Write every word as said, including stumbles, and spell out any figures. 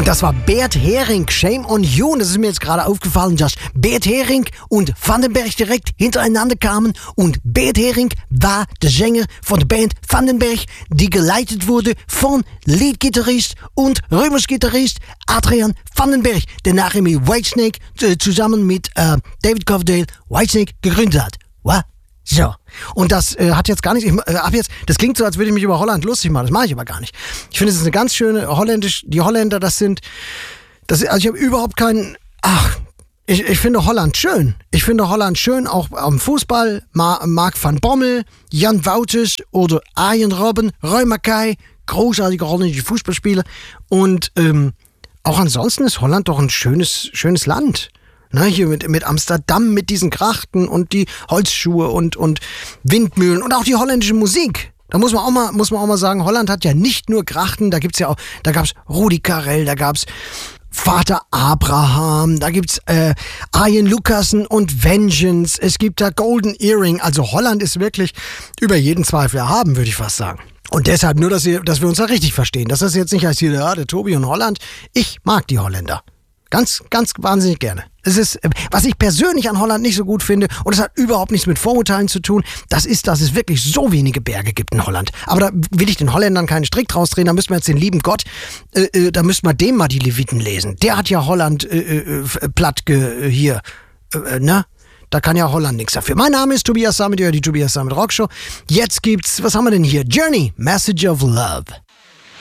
Und das war Bert Hering, Shame on You. Und das ist mir jetzt gerade aufgefallen, dass Bert Hering und Vandenberg direkt hintereinander kamen. Und Bert Hering war der Sänger von der Band Vandenberg, die geleitet wurde von Leadgitarrist und Rhythmusgitarrist Adrian Vandenberg, der nachher mit Whitesnake äh, zusammen mit äh, David Coverdale Whitesnake gegründet hat. Wow. So. Und das äh, hat jetzt gar nicht, ich äh, hab jetzt, das klingt so, als würde ich mich über Holland lustig machen, das mache ich aber gar nicht. Ich finde, es ist eine ganz schöne holländisch, die Holländer, das sind, das, also ich habe überhaupt keinen, ach, ich, ich finde Holland schön. Ich finde Holland schön, auch am Fußball, Ma, Mark van Bommel, Jan Wouters oder Arjen Robben, Roy Mackay, großartige holländische Fußballspieler. Und ähm, auch ansonsten ist Holland doch ein schönes, schönes Land. Na, hier mit, mit Amsterdam, mit diesen Krachten und die Holzschuhe und, und Windmühlen und auch die holländische Musik. Da muss man auch mal, muss man auch mal sagen, Holland hat ja nicht nur Krachten, da gibt's ja auch, da gab's Rudi Carrell, da gab's Vater Abraham, da gibt's äh, Arjen Lucassen und Vengeance, es gibt da Golden Earring, also Holland ist wirklich über jeden Zweifel erhaben, würde ich fast sagen. Und deshalb nur, dass, ihr, dass wir uns da richtig verstehen, dass das jetzt nicht heißt, hier, ja, der Tobi und Holland, ich mag die Holländer. Ganz, ganz wahnsinnig gerne. Es ist, was ich persönlich an Holland nicht so gut finde, und es hat überhaupt nichts mit Vorurteilen zu tun, das ist, dass es wirklich so wenige Berge gibt in Holland. Aber da will ich den Holländern keinen Strick draus drehen, da müssen wir jetzt den lieben Gott, äh, äh, da müssen wir dem mal die Leviten lesen. Der hat ja Holland äh, äh, platt ge, hier, äh, ne? Da kann ja Holland nichts dafür. Mein Name ist Tobias Sammet, ihr hört die Tobias Sammet Rockshow. Jetzt gibt's, was haben wir denn hier? Journey, Message of Love.